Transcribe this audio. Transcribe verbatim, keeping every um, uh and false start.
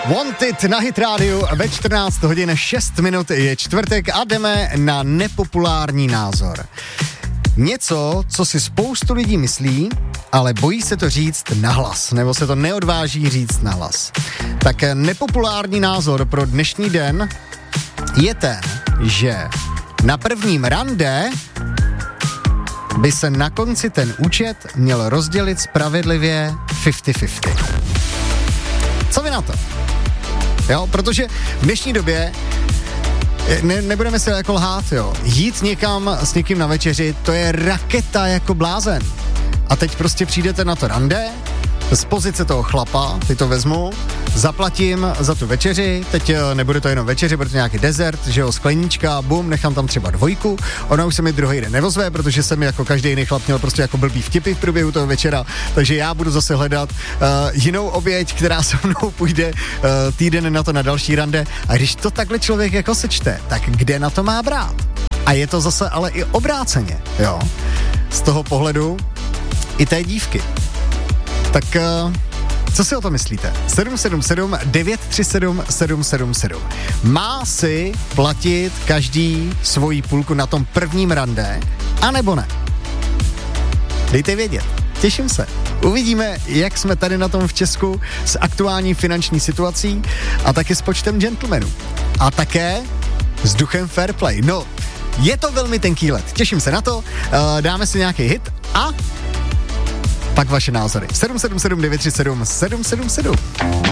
Wanted na Hit Radio ve čtrnáct hodin šest minut je čtvrtek a jdeme na nepopulární názor. Něco, co si spoustu lidí myslí, ale bojí se to říct nahlas, nebo se to neodváží říct nahlas. Tak nepopulární názor pro dnešní den je ten, že na prvním rande by se na konci ten účet měl rozdělit spravedlivě padesát padesát. Co vy na to? Jo, protože v dnešní době ne, nebudeme si jako lhát, jo. Jít někam s někým na večeři, to je raketa jako blázen. A teď prostě přijdete na to rande, z pozice toho chlapa, teď to vezmu, zaplatím za tu večeři, teď nebude to jenom večeři, bude to nějaký dezert, že jo, skleníčka, bum, nechám tam třeba dvojku, ona už se mi druhý den nevozve, protože jsem jako každý jiný chlap měl prostě jako blbý vtipy v průběhu toho večera, takže já budu zase hledat uh, jinou oběť, která se mnou půjde uh, týden na to na další rande, a když to takhle člověk jako sečte, tak kde na to má brát? A je to zase ale i obráceně, jo, z toho pohledu i té dívky. Tak uh, co si o to myslíte? sedm sedm sedm devět tři sedm sedm sedm sedm. Má si platit každý svoji půlku na tom prvním rande, anebo ne? Dejte vědět. Těším se. Uvidíme, jak jsme tady na tom v Česku s aktuální finanční situací a taky s počtem gentlemanů. A také s duchem fair play. No, je to velmi tenký let. Těším se na to. Uh, dáme si nějaký hit a pak vaše názory. sedm sedm sedm devět tři sedm sedm sedm sedm.